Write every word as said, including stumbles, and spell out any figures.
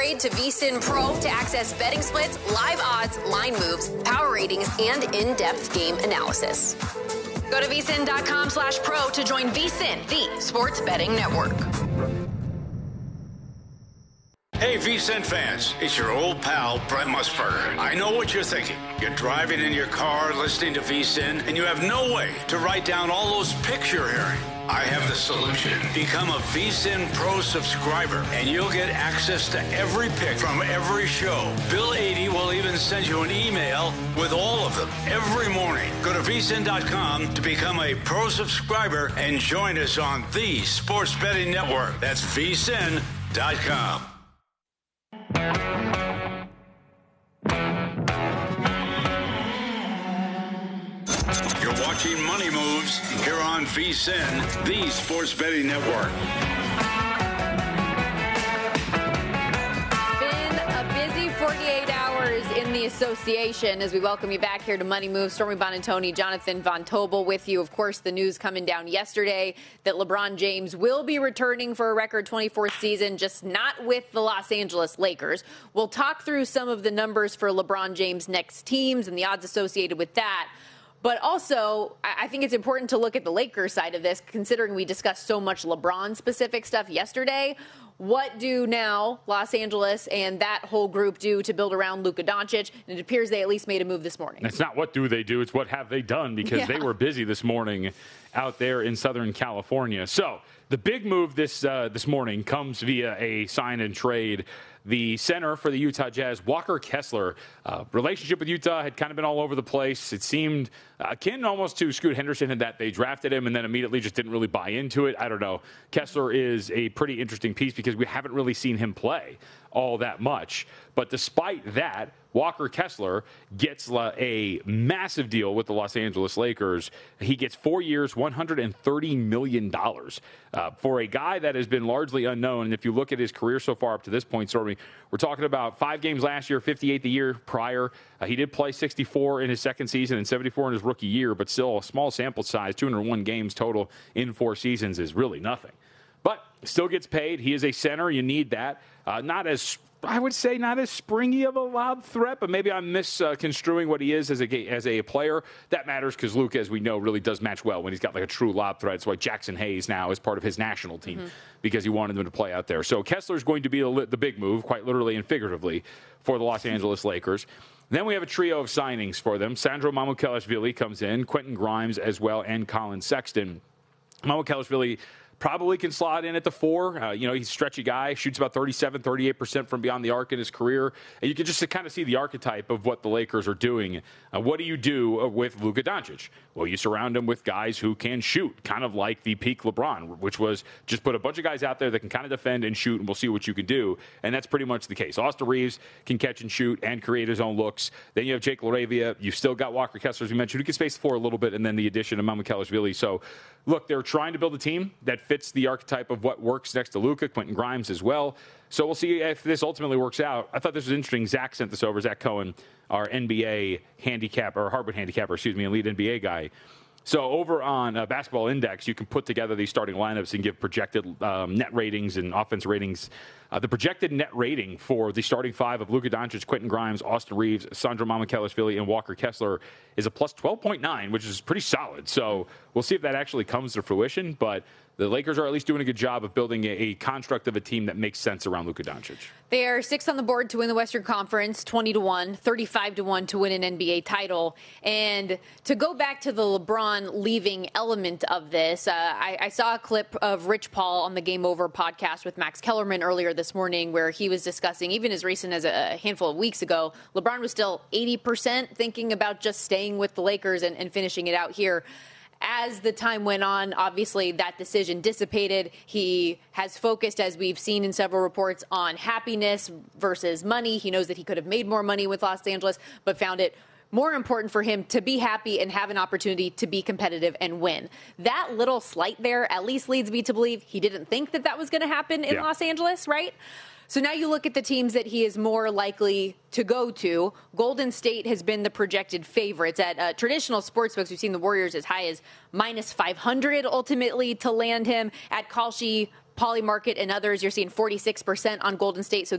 Upgrade to VSiN Pro to access betting splits, live odds, line moves, power ratings, and in-depth game analysis. Go to vsin.com slash pro to join VSiN, the sports betting network. Hey, VSiN fans, it's your old pal, Brent Musburger. I know what you're thinking. You're driving in your car, listening to VSiN, and you have no way to write down all those pics you're hearing. I have the solution. Become a VSiN Pro subscriber, and you'll get access to every pick from every show. Bill eighty will even send you an email with all of them every morning. Go to V S I N dot com to become a Pro subscriber and join us on the Sports Betting Network. That's V S I N dot com. You're watching Money Moves here on V S I N, the Sports Betting Network. It's been a busy forty-eight hours in the association as we welcome you back here to Money Moves. Stormy Buonantony, Jonathan Von Tobel with you. Of course, the news coming down yesterday that LeBron James will be returning for a record twenty-fourth season, just not with the Los Angeles Lakers. We'll talk through some of the numbers for LeBron James' next teams and the odds associated with that. But also, I think it's important to look at the Lakers side of this, considering we discussed so much LeBron-specific stuff yesterday. What do now Los Angeles and that whole group do to build around Luka Doncic? And it appears they at least made a move this morning. It's not what do they do, it's what have they done, because yeah. they were busy this morning out there in Southern California. So the big move this uh, this morning comes via a sign and trade. The center for the Utah Jazz, Walker Kessler, uh, relationship with Utah had kind of been all over the place. It seemed uh, akin almost to Scoot Henderson in that they drafted him and then immediately just didn't really buy into it. I don't know. Kessler is a pretty interesting piece because we haven't really seen him play all that much. But despite that, Walker Kessler gets a massive deal with the Los Angeles Lakers. He gets four years, one hundred thirty million dollars uh, for a guy that has been largely unknown. And if you look at his career so far up to this point, Stormy, we're talking about five games last year, fifty-eight the year prior. Uh, he did play sixty-four in his second season and seventy-four in his rookie year, but still a small sample size, two hundred one games total in four seasons is really nothing. But still gets paid. He is a center. You need that. Uh, not as I would say not as springy of a lob threat, but maybe I'm misconstruing what he is as a as a player. That matters because Luka, as we know, really does match well when he's got like a true lob threat. That's why Jackson Hayes now is part of his national team mm-hmm. because he wanted them to play out there. So Kessler's going to be the, the big move, quite literally and figuratively, for the Los Angeles Lakers. Then we have a trio of signings for them. Sandro Mamukelashvili comes in, Quentin Grimes as well, and Colin Sexton. Mamukelashvili probably can slot in at the four. Uh, you know, he's a stretchy guy, shoots about thirty-seven, thirty-eight percent from beyond the arc in his career. And you can just kind of see the archetype of what the Lakers are doing. Uh, what do you do with Luka Doncic? Well, you surround him with guys who can shoot, kind of like the peak LeBron, which was just put a bunch of guys out there that can kind of defend and shoot, and we'll see what you can do. And that's pretty much the case. Austin Reeves can catch and shoot and create his own looks. Then you have Jake LaRavia. You've still got Walker Kessler, as we mentioned, who can space the floor a little bit, and then the addition of Mamukelashvili. So, look, they're trying to build a team that fits the archetype of what works next to Luka, Quentin Grimes as well. So we'll see if this ultimately works out. I thought this was interesting. Zach sent this over. Zach Cohen, our N B A handicapper, or Harvard handicapper, excuse me, and lead N B A guy. So over on uh, Basketball Index, you can put together these starting lineups and give projected um, net ratings and offense ratings. Uh, the projected net rating for the starting five of Luka Doncic, Quentin Grimes, Austin Reeves, Sandro Mamukelashvili, and Walker Kessler is a plus twelve point nine, which is pretty solid. So we'll see if that actually comes to fruition. But the Lakers are at least doing a good job of building a, a construct of a team that makes sense around Luka Doncic. They are sixth on the board to win the Western Conference, twenty to one, thirty-five to one to win an N B A title. And to go back to the LeBron leaving element of this, uh, I, I saw a clip of Rich Paul on the Game Over podcast with Max Kellerman earlier this morning where he was discussing, even as recent as a handful of weeks ago, LeBron was still eighty percent thinking about just staying with the Lakers and, and finishing it out here. As the time went on, obviously that decision dissipated. He has focused, as we've seen in several reports, on happiness versus money. He knows that he could have made more money with Los Angeles, but found it more important for him to be happy and have an opportunity to be competitive and win. That little slight there at least leads me to believe he didn't think that that was going to happen in yeah. Los Angeles, right? So now you look at the teams that he is more likely to go to. Golden State has been the projected favorites. At uh, traditional sportsbooks, we've seen the Warriors as high as minus five hundred ultimately to land him. At Kalshi, Polymarket, and others, you're seeing forty-six percent on Golden State. So